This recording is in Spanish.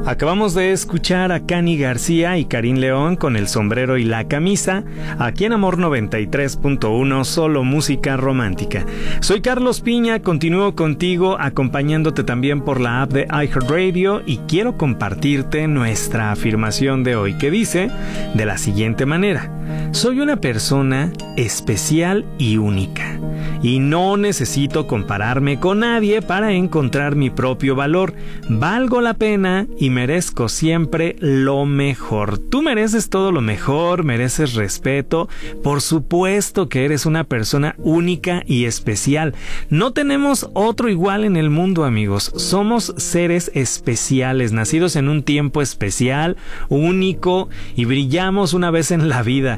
Acabamos de escuchar a Cani García y Karin León con El sombrero y la camisa, aquí en Amor 93.1, solo música romántica. Soy Carlos Piña, continúo contigo acompañándote también por la app de iHeartRadio y quiero compartirte nuestra afirmación de hoy, que dice de la siguiente manera: soy una persona especial y única, y no necesito compararme con nadie para encontrar mi propio valor. Valgo la pena y merezco siempre lo mejor. Tú mereces todo lo mejor, mereces respeto. Por supuesto que eres una persona única y especial. No tenemos otro igual en el mundo, amigos. Somos seres especiales, nacidos en un tiempo especial, único, y brillamos una vez en la vida.